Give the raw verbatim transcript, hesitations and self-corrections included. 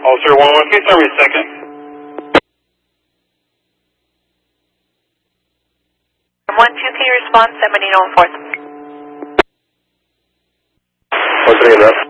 Officer one one, please every second. one two, can you respond? San Bernardino on fourth. one three, enough.